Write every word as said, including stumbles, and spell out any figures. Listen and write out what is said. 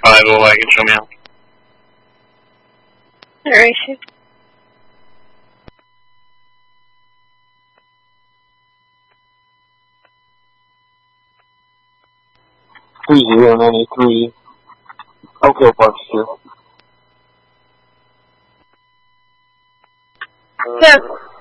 Alright, well, like, show me out. Where is she? three zero nine three. Okay, Park two. Yes.